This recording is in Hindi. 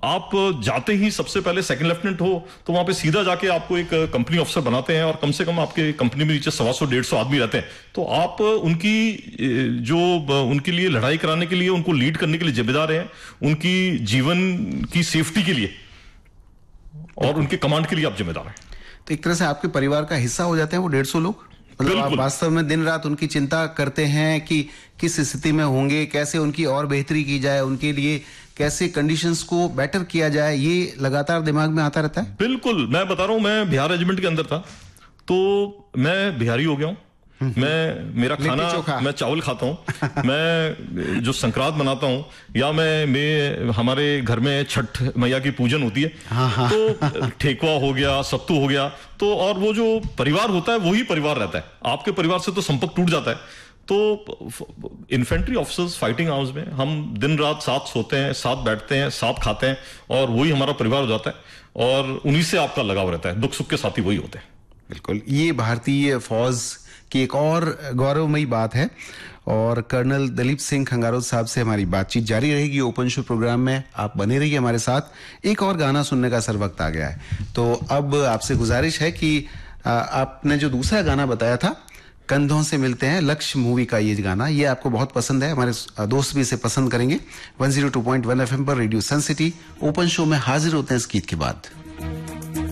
आप जाते ही सबसे पहले सेकंड लेफ्टिनेंट हो तो वहां पे सीधा जाके आपको एक कंपनी ऑफिसर बनाते हैं और कम से कम आपके कंपनी में नीचे 125-150 आदमी रहते हैं। तो आप उनकी जो उनके लिए लड़ाई कराने के लिए, उनको लीड करने के लिए जिम्मेदार हैं, उनकी जीवन की सेफ्टी के लिए और उनके कमांड के लिए आप जिम्मेदार हैं। तो एक तरह से आपके परिवार का हिस्सा हो जाते हैं वो 150 लोग। मतलब आप वास्तव में दिन रात उनकी चिंता करते हैं कि किस स्थिति में होंगे, कैसे उनकी और बेहतरी की जाए, उनके लिए कैसे कंडीशंस को बेटर किया जाए, ये लगातार दिमाग में आता रहता है। बिल्कुल, मैं बता रहा हूं, मैं बिहार रेजिमेंट के अंदर था तो मैं बिहारी हो गया हूं। मेरा खाना, मैं चावल खाता हूं। मैं जो संक्रांत मनाता हूं या मैं हमारे घर में छठ मैया की पूजन होती है, तो ठेकुआ हो गया, सत्तू हो गया, तो और वो जो परिवार होता है वही परिवार रहता है। आपके परिवार से तो संपर्क टूट जाता है। तो इन्फेंट्री ऑफिसर्स फाइटिंग आवर्स में हम दिन रात साथ सोते हैं, साथ बैठते हैं, साथ खाते हैं और वही हमारा परिवार हो जाता है और उन्हीं से आपका लगाव रहता है। दुख सुख के साथी वही होते हैं। बिल्कुल, ये भारतीय फौज की एक और गौरवमयी बात है। और कर्नल दलीप सिंह खंगारोत साहब से हमारी बातचीत जारी रहेगी ओपन शो प्रोग्राम में। आप बने रहिए हमारे साथ। एक और गाना सुनने का सर वक्त आ गया है, तो अब आपसे गुजारिश है कि आपने जो दूसरा गाना बताया था, कंधों से मिलते हैं, लक्ष्य मूवी का ये गाना, ये आपको बहुत पसंद है, हमारे दोस्त भी इसे पसंद करेंगे। 102.1 FM पर रेडियो सन सिटी ओपन शो में हाजिर होते हैं इस गीत के बाद।